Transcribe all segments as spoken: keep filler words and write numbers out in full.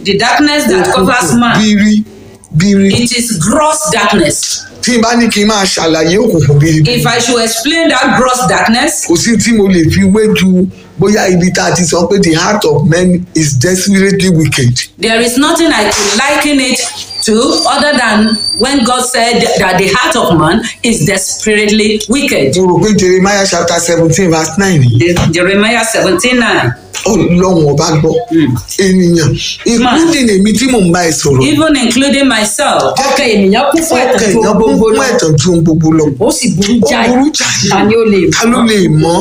The darkness that covers man. bírí bírí. It is gross darkness. tí n bá ní kí n máa ṣàlàyé òkùnkùn bírí. If I should explain that gross darkness, kò sí tí mo lè fi wé ju bóyá ibi tá a ti sọ pé the heart of man is desperately wicked. there is nothing I could liken it to other than when God said that the heart of man is desperately wicked. mo rò pé Jeremiah chapter seventeen verse nine yìí. Jeremiah seventeen nine. ọlọ́run ọba gbọ́ ènìyàn including èmi tí mò ń bá ẹ sọ̀rọ̀. Even including myself. ọkàn ènìyàn kún fún ọkàn ẹ̀tàn ju èèyàn ohun kún gbogbo fún lọ ẹ̀tàn ju ohun gbogbo lọ. ó sì burú ó jáì burú jáì. ta ni ó lè ta ló lè mọ̀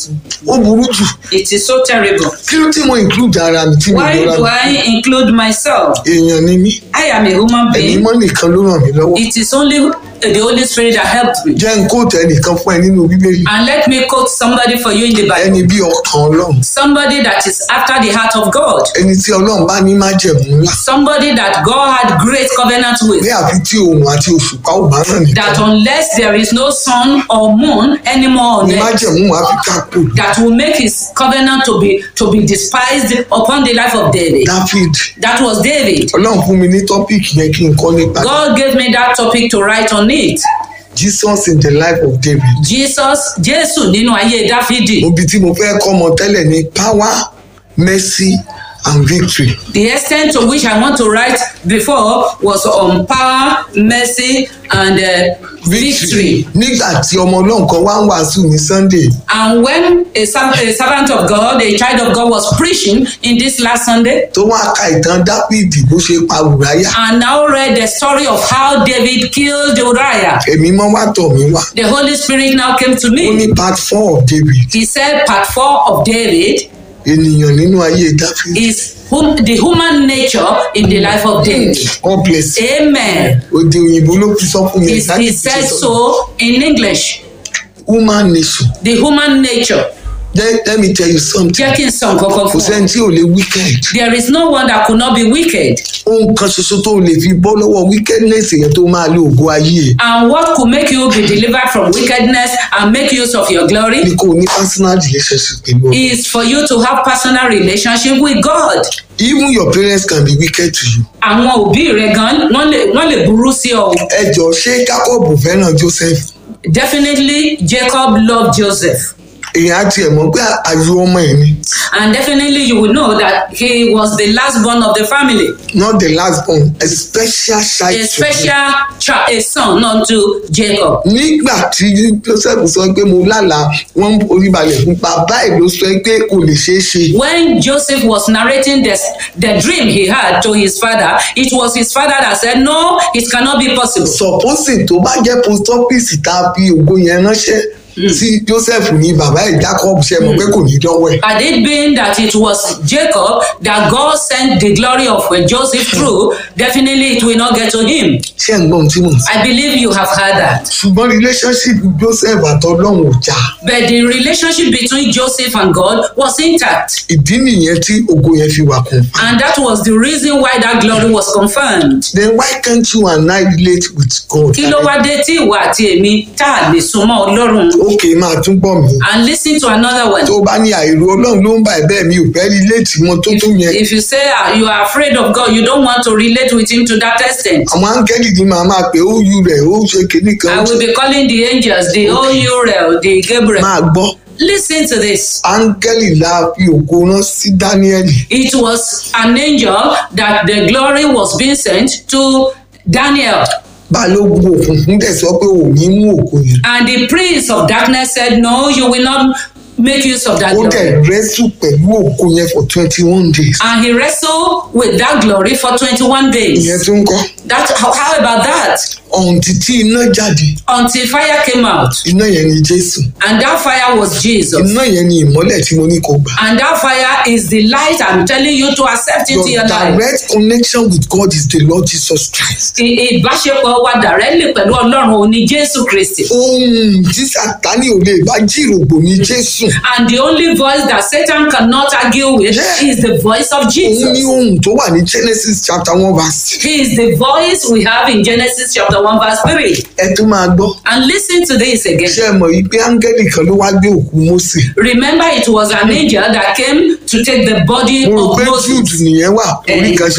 ó burú jù. It is so terrible. kí ló tí mo include ara mi tí mo Why lọ́ra do mi. I include myself? èèyàn ni mí. I am a human ẹ̀mí being. mọ́ nìkan ló ràn mí lọ́wọ́. It is only the Holy Spirit that helped me. jẹ́ n kóòtù ẹnìkan fún ẹ nínú bíbélì. And let me quote somebody for you in the Bible. ẹni bí ọkàn ọlọ́run. Somebody that is after the heart of God. ẹni tí ọlọ́run bá ní májẹ̀mú ńlá. Somebody that God had great covenant with. ní àfi tí òun àti òṣùpá ò bá ràn nìkan. That unless there is no sun or moon anymore on ní earth, májẹ̀mú wa fi ká kú. that will make his covenant to be to be despised upon the life of David. David. That was David. ọlọ́run fún mi ní tọ́pìkì yẹn kí n kọ́ nípa. God gave me that topic to write on it. Jesus in the life of David. Jesus, Jésù nínú ayé Dáfídì. Ibi tí mo fẹ́ kọ́ ọmọ tẹ́lẹ̀ ní power, mercy and victory. The extent to which I want to write before was on power, mercy, and uh, victory. Nígbà tí ọmọ ọlọ́run kan wá ń wàásù ní Sunday. And when a, a servant of God, a child of God was preaching in this last Sunday. Tó wá ka ìtàn Dáfídì bó ṣe pa Ùráyà. And now read the story of how David killed Uriah. Èmi mọ́ wá tọ̀ mí wá. The Holy Spirit now came to Ó me. ní part four of David. He said part four of David Ènìyàn nínú ayé Dáfídì. is hum, the human nature in the life of David. God bless you. Amen. Òde òyìnbó ló fi sọ fún mi. He, he said so in English. Human nation. The human nature. Let, let me tell you something. Jẹ́ kí n sọ nǹkan kan Kò fún ọ. sẹ́ni tí ò lè wicked. There is no one that could not be wicked. Ohun kan ṣoṣo tó lè fi bọ́ lọ́wọ́ wickedness yẹn tó máa lo ògo ayé ẹ̀. And what could make you be delivered from wickedness and make use of your glory Ní kò ní personal relationship pẹ̀lú ọ. is for you to have personal relationship with God. Even your parents can be wicked to you. Àwọn òbí rẹ gan wọ́n lè wọ́n lè burú sí ọ. Ẹ jọ ṣé Jacob fẹ́ràn Joseph? Definitely Jacob loved Joseph. Èèyàn á tiẹ̀ mọ̀ pé àyù ọmọ ẹ̀ ni. And definitely you will know that he was the last born of the family. Not the last born, a special child. A special child, a son unto Jacob. Nígbà tí Joseph sọ pé mo lálàá wọ́n ń orí balẹ̀ fún bàbá ẹ̀ ló sọ pé kò lè ṣeé ṣe. When Joseph was narrating the, the dream he had to his father, it was his father that said, no, it cannot be possible. Supposing tó bá jẹ́ post office tá a fi ògo yẹn ránṣẹ́ sí Joseph ní bàbá ẹ̀ Jacob ṣe mọ̀ pé kò ní dánwò ẹ̀. Had it been that it was Jacob that God sent the glory of Joseph through, definitely it will not get to him. Ṣé ẹ̀ ń gbọ́n tí mò ń sọ? I believe you have heard that. Ṣùgbọ́n relationship Joseph àtọlọ́run ò já. But the relationship between Joseph and God was intact. Ìdí nìyẹn tí ògo yẹn fi wà kún. And that was the reason why that glory was confirmed. Then why can't you and I relate with God? Kí ló wá dé tí ìwà àti èmi tá a lè súnmọ́ Ọlọ́run? Okay, máa tún gbọ́ mi. And listen to another one. Tó bá ní àìrò Ọlọ́run ló ń bá ẹ̀ bẹ́ẹ̀ mi ò fẹ́ relate mọ́ tó tó yẹn. If you say uh, you are afraid of God, you don't want to relate with him to that extent. Àwọn áńgẹ́lì ni màá máa pè ó yú rẹ̀ ó ṣe kinní kan. I will be calling the angels, the okay. Uriel, the Gabriel. Máa gbọ́. Listen to this. Áńgẹ́lì la fi ògo rán sí Dáníẹ́lì. It was an angel that the glory was being sent to Daniel. Balógun òkùnkùn dẹ̀ sọ pé ò ní mú ògo yẹn. And the prince of darkness said, no, you will not make use of that Ó glory. dẹ̀ rẹ́sù pẹ̀lú ògo yẹn for twenty-one days. And he wrestled with that glory for twenty-one days. Ìyẹn tún kọ́. That, how, how about that? Ọ̀ǹtí tí iná jáde. Until fire came out. Iná yẹn ni Jésù. And that fire was Jesus. Iná yẹn ni ìmọ́lẹ̀ tí mo ní kó gbà. And that fire is the light I'm telling you to accept into your Your life. direct connection with God is the Lord Jesus Christ. I- Ìbáṣepọ̀ wa directly pẹ̀lú Ọlọ́run òun ni Jésù Kristi. Ohun tí Sátánì ò lè bá jírògbò ní Jésù. And the only voice that Satan cannot argue with Yeah. is the voice of Òun ní Jesus. ohun tó wà ní Genesis chapter one verse. He is the voice we have in Genesis chapter one verse three. Ẹ tún máa gbọ́. And listen to this again. Ṣé ẹ mọ̀ yìí pé áńgẹ́lì kan ló wá gbé òkú Mósè? Remember, it was an angel that came to take the body Mo rò of pé Jude Moses. nìyẹn wà orí kan ṣe.